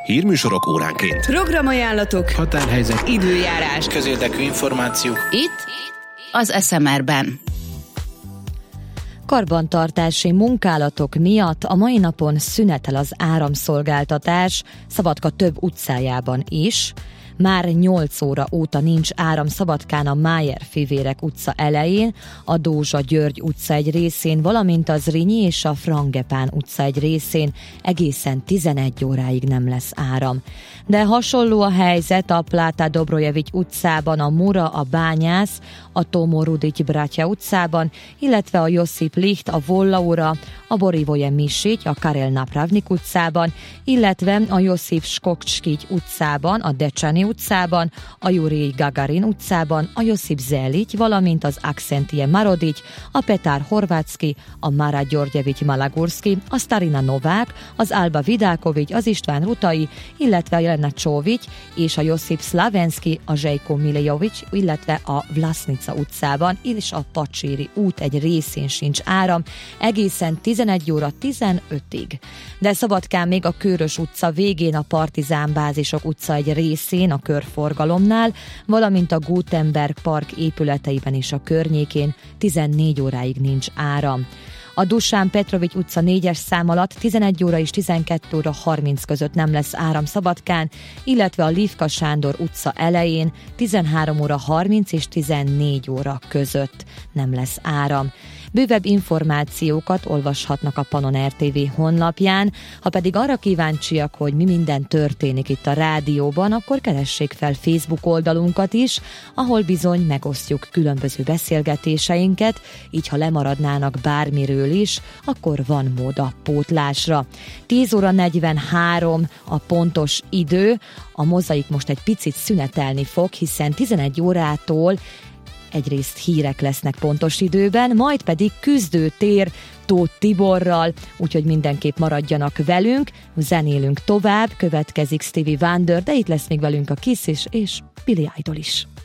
Hírműsorok óránként. Programajánlatok, határhelyzet, időjárás, közérdekű információk. Itt az SMR-ben. Karbantartási munkálatok miatt a mai napon szünetel az áramszolgáltatás Szabadka több utcájában is. Már 8 óra óta nincs áram Szabadkán a Májer-Fivérek utca elején, a Dózsa-György utca egy részén, valamint az Zrínyi és a Frangepán utca egy részén egészen 11 óráig nem lesz áram. De hasonló a helyzet a Pláta Dobrojevics utcában, a Mura, a Bányász, a Tomo Rudić Bratya utcában, illetve a Josip Licht, a Vollaura, a Borivoje Misić, a Karel Napravnik utcában, illetve a Josip Skokcskić utcában, a Decsani utcában, a Jurij Gagarin utcában, a Josip Zelić, valamint az Aksentije Marodić, a Petar Horvátsky, a Mara Györgyevics Malagurski, a Starina Novák, az Alba Vidákovics, az István Rutai, illetve a Jelena Csóvics és a Josip Slavenski, a Zsejko Milejovics, illetve a Vlasnica utcában, és a Pacsiri út egy részén sincs áram, egészen 11 óra 15-ig. De Szabadkán még a Kőrös utca végén, a Partizán bázisok utca egy részén, a körforgalomnál, valamint a Gutenberg park épületeiben és a környékén 14 óráig nincs áram. A Dusan Petrovics utca 4-es szám alatt 11 óra és 12 óra 30 között nem lesz áram Szabadkán, illetve a Lifka Sándor utca elején 13 óra 30 és 14 óra között nem lesz áram. Bővebb információkat olvashatnak a Pannon RTV honlapján, ha pedig arra kíváncsiak, hogy mi minden történik itt a rádióban, akkor keressék fel Facebook oldalunkat is, ahol bizony megosztjuk különböző beszélgetéseinket, így ha lemaradnának bármiről is, akkor van mód a pótlásra. 10 óra 43 a pontos idő, a Mozaik most egy picit szünetelni fog, hiszen 11 órától egyrészt hírek lesznek pontos időben, majd pedig küzdőtér Tóth Tiborral, úgyhogy mindenképp maradjanak velünk, zenélünk tovább, következik Stevie Wonder, de itt lesz még velünk a Kiss is, és Billy Idol is.